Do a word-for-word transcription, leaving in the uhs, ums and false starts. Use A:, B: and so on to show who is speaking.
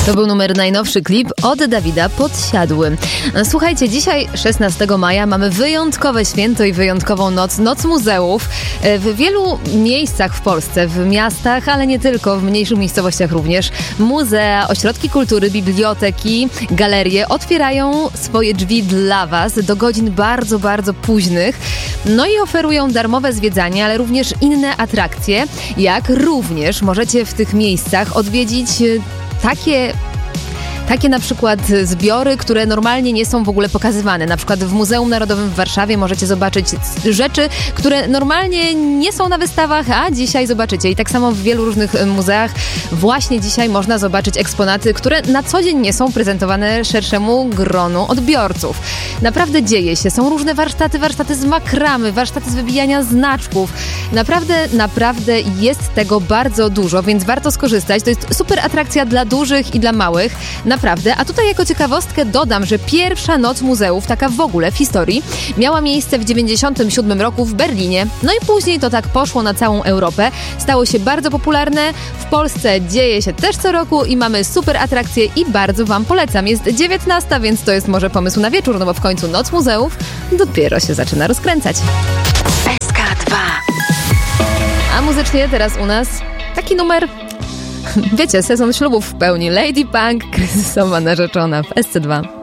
A: To był numer najnowszy klip od Dawida Podsiadły. Słuchajcie, dzisiaj szesnastego maja mamy wyjątkowe święto i wyjątkową noc, Noc Muzeów. W wielu miejscach w Polsce, w miastach, ale nie tylko, w mniejszych miejscowościach również, muzea, ośrodki kultury, biblioteki, galerie otwierają swoje drzwi dla Was do godzin bardzo, bardzo późnych. No i oferują darmowe zwiedzanie, ale również inne atrakcje, jak również możecie w tych miejscach odwiedzić takie Takie na przykład zbiory, które normalnie nie są w ogóle pokazywane. Na przykład w Muzeum Narodowym w Warszawie możecie zobaczyć rzeczy, które normalnie nie są na wystawach, a dzisiaj zobaczycie. I tak samo w wielu różnych muzeach właśnie dzisiaj można zobaczyć eksponaty, które na co dzień nie są prezentowane szerszemu gronu odbiorców. Naprawdę dzieje się. Są różne warsztaty, warsztaty z makramy, warsztaty z wybijania znaczków. Naprawdę, naprawdę jest tego bardzo dużo, więc warto skorzystać. To jest super atrakcja dla dużych i dla małych. Naprawdę, a tutaj jako ciekawostkę dodam, że pierwsza Noc Muzeów, taka w ogóle w historii, miała miejsce w dziewięćdziesiątym siódmym roku w Berlinie. No i później to tak poszło na całą Europę. Stało się bardzo popularne. W Polsce dzieje się też co roku i mamy super atrakcje i bardzo Wam polecam. Jest dziewiętnasta, więc to jest może pomysł na wieczór, no bo w końcu Noc Muzeów dopiero się zaczyna rozkręcać.
B: S K dwa.
A: A muzycznie teraz u nas taki numer... Wiecie, sezon ślubów w pełni. Lady Punk, kryzysowa narzeczona w S C dwa.